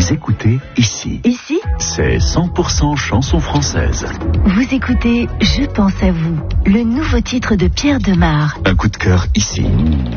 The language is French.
Vous écoutez ici. Ici, C'est 100% chanson française. vous écoutez Je pense à vous, le nouveau titre de Pierre Demar. Un coup de cœur ici.